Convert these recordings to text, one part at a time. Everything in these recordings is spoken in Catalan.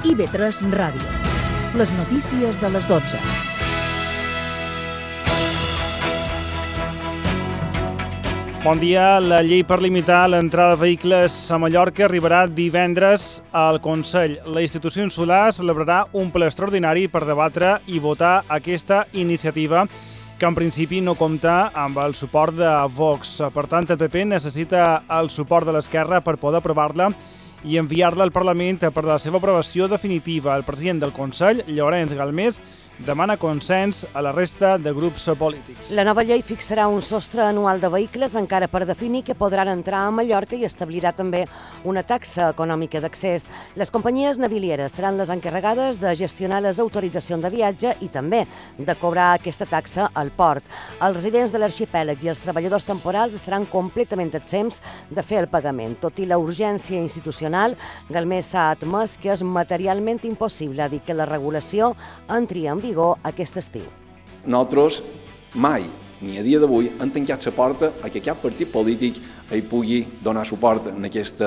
IB3 Ràdio. Les notícies de les 12. Bon dia. La llei per limitar l'entrada de vehicles a Mallorca arribarà divendres al Consell. La institució insular celebrarà un ple extraordinari per debatre i votar aquesta iniciativa que en principi no compta amb el suport de Vox. Per tant, el PP necessita el suport de l'Esquerra per poder aprovar-la i enviar-la al Parlament per la seva aprovació definitiva. El president del Consell, Llorenç Galmés, demana consens a la resta de grups polítics. La nova llei fixarà un sostre anual de vehicles encara per definir que podran entrar a Mallorca i establirà també una taxa econòmica d'accés. Les companyies navilieres seran les encarregades de gestionar les autoritzacions de viatge i també de cobrar aquesta taxa al port. Els residents de l'arxipèlag i els treballadors temporals estaran completament exempts de fer el pagament. Tot i la urgència institucional, Galmés s'ha admès que és materialment impossible dir que la regulació entri en vigor aquest estiu. Nosaltres mai, ni a dia d'avui, hem tancat la porta a que cap partit polític hi pugui donar suport en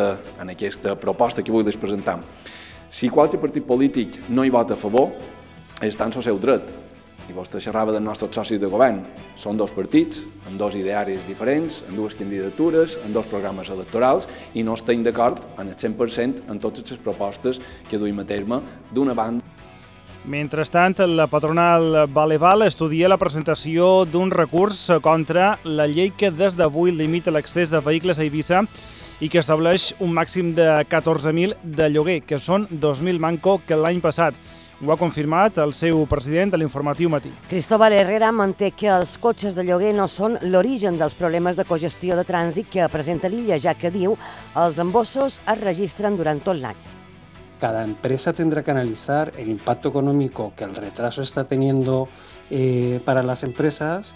aquesta proposta que avui els presentem. Si qualsevol partit polític no hi vota a favor, està en el seu dret. I vostè xerrava dels nostres socis de govern. Són dos partits, amb dos idearis diferents, amb dues candidatures, amb dos programes electorals, i no estem d'acord en el 100% en totes les propostes que duim a terme d'una banda. Mentrestant, la patronal Baleval estudia la presentació d'un recurs contra la llei que des d'avui limita l'accés de vehicles a Eivissa i que estableix un màxim de 14.000 de lloguer, que són 2.000 manco que l'any passat. Ho ha confirmat el seu president a l'Informatiu Matí. Cristóbal Herrera manté que els cotxes de lloguer no són l'origen dels problemes de cogestió de trànsit que presenta l'illa, ja que diu els embossos es registren durant tot l'any. Cada empresa tendrá que analizar el impacto económico que el retraso está teniendo para las empresas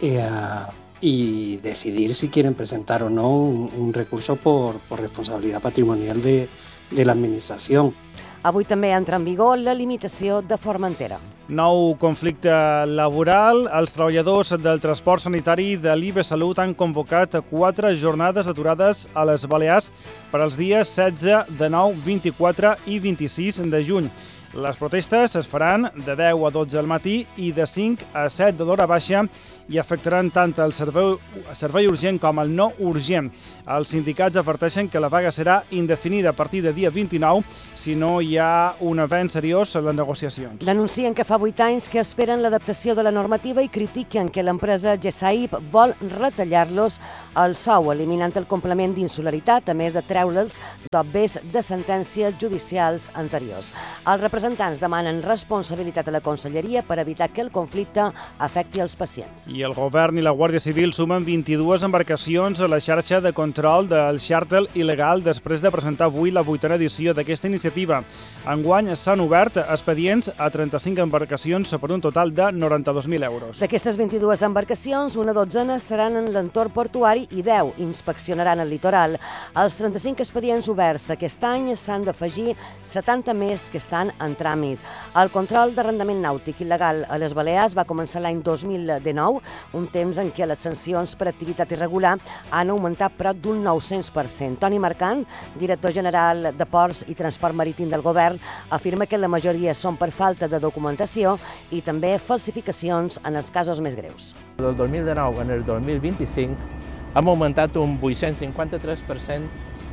y decidir si quieren presentar o no un recurso por responsabilidad patrimonial de la Administración. Avui també entra en vigor la limitació de Formentera. Nou conflicte laboral. Els treballadors del transport sanitari de l'IB Salut han convocat 4 jornades aturades a les Balears per als dies 16, 19, 24 i 26 de juny. Les protestes es faran de 10 a 12 al matí i de 5 a 7 de l'hora baixa i afectaran tant el servei urgent com el no urgent. Els sindicats adverteixen que la vaga serà indefinida a partir de dia 29 si no hi ha un avenç seriós en les negociacions. Denuncien que fa 8 anys que esperen l'adaptació de la normativa i critiquen que l'empresa Gesaip vol retallar-los el sou, eliminant el complement d'insularitat, a més de treure'ls d'obvis de sentències judicials anteriors. Els representants demanen responsabilitat a la Conselleria per evitar que el conflicte afecti els pacients. I el govern i la Guàrdia Civil sumen 22 embarcacions a la xarxa de control del xàrter il·legal després de presentar avui la 8a edició d'aquesta iniciativa. Enguany s'han obert expedients a 35 embarcacions per un total de 92.000 euros. D'aquestes 22 embarcacions, una dotzena estaran en l'entorn portuari i 10 inspeccionaran el litoral. Als 35 expedients oberts aquest any s'han d'afegir 70 més que estan en tràmit. El control d'arrendament nàutic il·legal a les Balears va començar l'any 2019, un temps en què les sancions per activitat irregular han augmentat prop d'un 900%. Toni Marcant, director general de Ports i Transport Marítim del Govern, afirma que la majoria són per falta de documentació i també falsificacions en els casos més greus. Del 2019 en el 2025 hem augmentat un 853%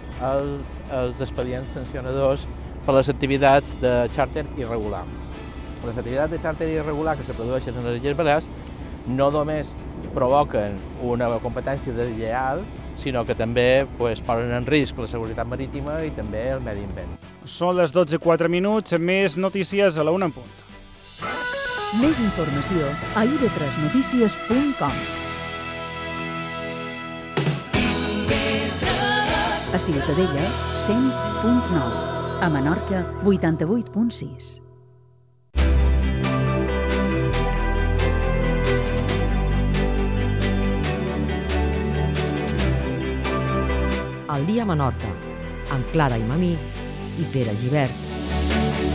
els expedients sancionadors per les activitats de xàrter irregular. Les activitats de xàrter irregular que se produeixen a les Illes Balears no només provoquen una competència deslleial, sinó que també posen en risc la seguretat marítima i també el medi ambient. Són les 12:04, més notícies a la 1 en punt. Més informació a ib3notícies.com. A Ciutadella, 100.9. A Menorca, 88.6. Al dia a Menorca, amb Clara i Mamí i Pere Gibert.